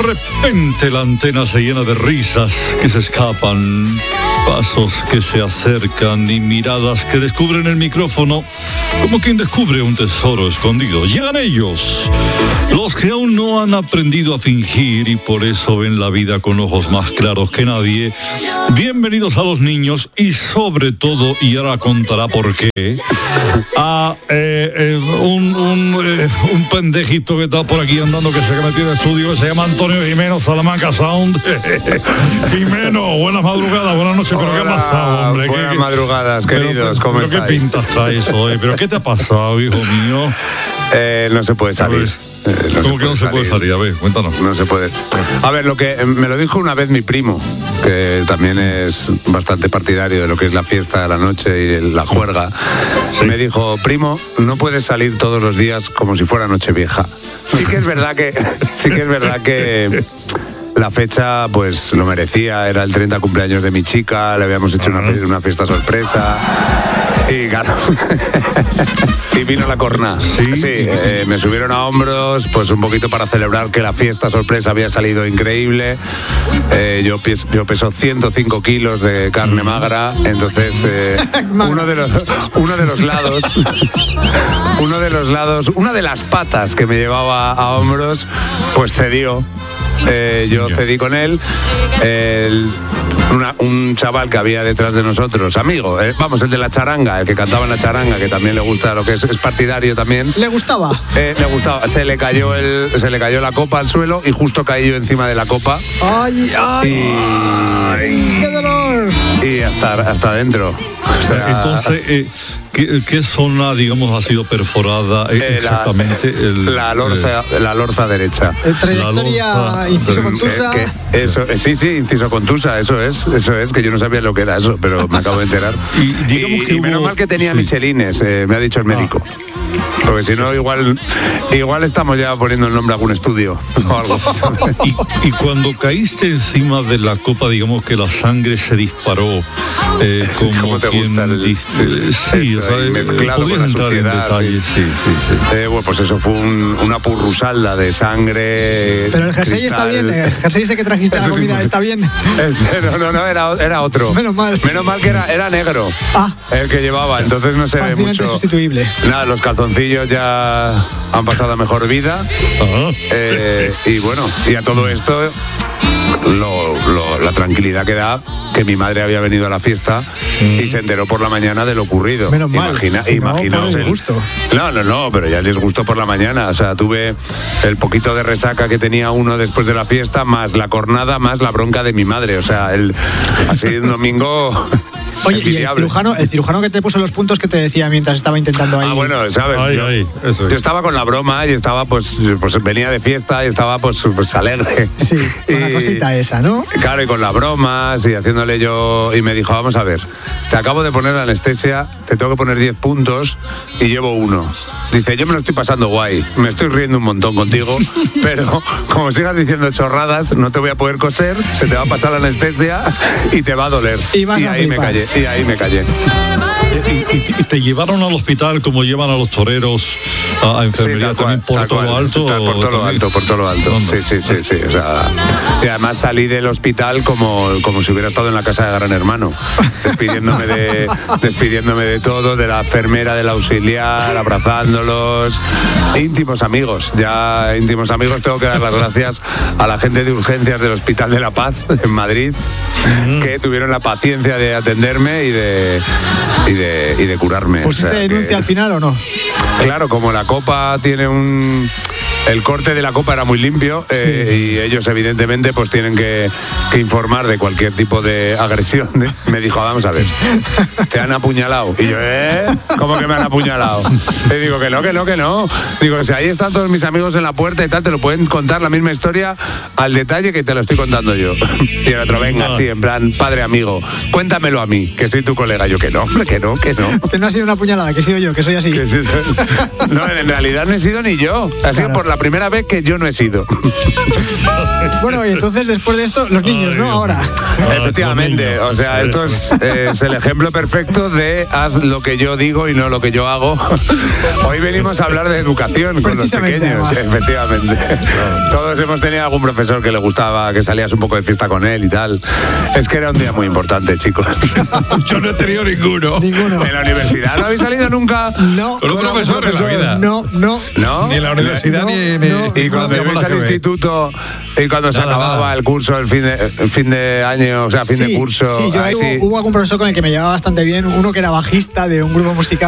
repente la antena se llena de risas que se escapan, pasos que se acercan y miradas que descubren el micrófono como quien descubre un tesoro escondido. Llegan ellos, los que aún no han aprendido a fingir y por eso ven la vida con ojos más claros que nadie. Bienvenidos a los niños y sobre todo, y ahora contará por qué, a un pendejito que está por aquí andando, que se metió en el estudio, que se llama Antonio Jimeno, Salamanca Sound. Jimeno, buenas madrugadas, buenas noches. Hola, ¿pero qué ha pasado, hombre? Buenas madrugadas, queridos, ¿cómo estáis? ¿Pero qué pintas traes hoy? ¿Pero qué te ha pasado, hijo mío? No se puede salir. ¿Cómo que no se puede salir? A ver, cuéntanos. No se puede. A ver, lo que me lo dijo una vez mi primo, que también es bastante partidario de lo que es la fiesta de la noche y la juerga. Sí. Me dijo, primo, no puedes salir todos los días como si fuera Nochevieja. Sí que es verdad que la fecha pues lo merecía, era el 30 cumpleaños de mi chica, le habíamos hecho una fiesta sorpresa y claro, y vino la corna. Sí, me subieron a hombros pues un poquito para celebrar que la fiesta sorpresa había salido increíble. Yo peso 105 kilos de carne magra, entonces uno de las patas que me llevaba a hombros pues cedió. Yo cedí con él. Un chaval que había detrás de nosotros, amigo, vamos, el de la charanga, el que cantaba en la charanga, que también le gusta lo que es partidario también. ¿Le gustaba? Le gustaba. Se le cayó la copa al suelo y justo caí yo encima de la copa. ¡Ay! ¡Qué dolor! Y hasta adentro. O sea, entonces, ¿qué zona, digamos, ha sido perforada exactamente? La lorza derecha. ¿Trayectoria inciso contusa? Sí, inciso contusa, eso es, que yo no sabía lo que era eso, pero me acabo de enterar. Y menos mal que tenía michelines, me ha dicho el médico. Porque si no, igual estamos ya poniendo el nombre a algún estudio o algo. Y cuando caíste encima de la copa, digamos que la sangre se disparó. ¿Cómo te gusta mezclado con la suciedad? Bueno, pues eso fue una purrusalda de sangre. Pero el jersey cristal. Está bien, el jersey ese que trajiste a la comida está bien. No, era otro. Menos mal que era negro. El que llevaba, entonces no se ve mucho. Sustituible. Nada, los calzoncillos ya han pasado a mejor vida. Y bueno, y a todo esto la tranquilidad que da que mi madre había venido a la fiesta y se enteró por la mañana de lo ocurrido. Menos mal. Imaginaos el disgusto. No, pero ya el disgusto por la mañana. O sea, tuve el poquito de resaca que tenía uno después de la fiesta, más la cornada, más la bronca de mi madre. O sea, así un domingo. Oye, y el cirujano que te puso los puntos que te decía mientras estaba intentando ahí. Bueno, sabes, yo estaba con la broma y estaba pues venía de fiesta y estaba pues alegre. Sí, con la cosita esa, ¿no? Claro, y con las bromas y haciéndole yo, y me dijo, vamos a ver, te acabo de poner la anestesia, te tengo que poner 10 puntos y llevo 1. Dice, yo me lo estoy pasando guay, me estoy riendo un montón contigo, pero como sigas diciendo chorradas, no te voy a poder coser, se te va a pasar la anestesia y te va a doler. Y ahí me callé. ¿Y te llevaron al hospital como llevan a los toreros a enfermería también por todo lo alto? Por todo lo alto. Sí. O sea, y además salí del hospital como si hubiera estado en la casa de Gran Hermano, despidiéndome de todo, de la enfermera, del auxiliar, abrazándolos. Íntimos amigos. Tengo que dar las gracias a la gente de urgencias del Hospital de la Paz en Madrid, que tuvieron la paciencia de atenderme y de curarme. ¿Pusiste denuncia al final o no? Claro, como la copa tiene el corte de la copa era muy limpio, y ellos evidentemente pues tienen que informar de cualquier tipo de agresión. Me dijo, vamos a ver, te han apuñalado. Y yo, ¿cómo que me han apuñalado? Le digo que no. Digo, si ahí están todos mis amigos en la puerta y tal, te lo pueden contar la misma historia al detalle que te lo estoy contando yo. Y el otro, venga, sí, en plan, padre amigo, cuéntamelo a mí, que soy tu colega. Yo, que no. Que no ha sido una puñalada, que he sido yo, que soy así. No, en realidad no he sido ni yo. Ha sido por la la primera vez que yo no he sido. Bueno, y entonces después de esto, los niños, ¿no? Ahora. Efectivamente, o sea, esto es el ejemplo perfecto de haz lo que yo digo y no lo que yo hago. Hoy venimos a hablar de educación con los pequeños, efectivamente. Todos hemos tenido algún profesor que le gustaba, que salías un poco de fiesta con él y tal. Es que era un día muy importante, chicos. Yo no he tenido ninguno. Ninguno. ¿En la universidad no habéis salido nunca? No. ¿Con un profesor en la vida? No. ¿No? Ni en la universidad No, ni... no. Y cuando ibais al instituto y cuando se acababa el curso, el fin de año, o sea, fin de curso. Sí, hubo algún profesor con el que me llevaba bastante bien, uno que era bajista de un grupo musical.